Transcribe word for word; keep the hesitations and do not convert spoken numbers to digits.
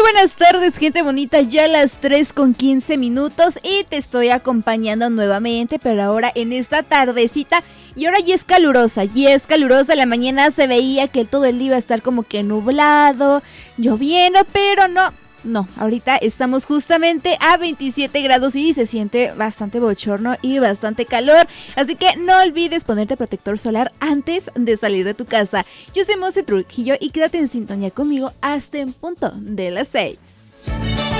buenas tardes, gente bonita, ya las tres con quince minutos y te estoy acompañando nuevamente, pero ahora en esta tardecita. Y ahora ya es calurosa, ya es calurosa, la mañana se veía que todo el día iba a estar como que nublado, lloviendo, pero no, no, ahorita estamos justamente a veintisiete grados y se siente bastante bochorno y bastante calor, así que no olvides ponerte protector solar antes de salir de tu casa. Yo soy Monse Trujillo y quédate en sintonía conmigo hasta en punto de las seis.